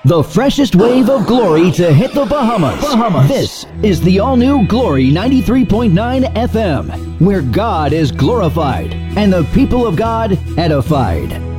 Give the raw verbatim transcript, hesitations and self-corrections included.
The freshest wave of glory to hit the Bahamas. Bahamas. This is the all-new Glory ninety-three point nine F M, where God is glorified and the people of God edified.